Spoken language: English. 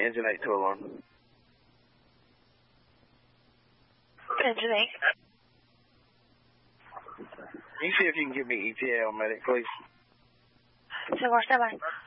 Engine 8 to alarm. Engine 8. Can you see if you can give me ETA on medic, please? 10-4, stand by.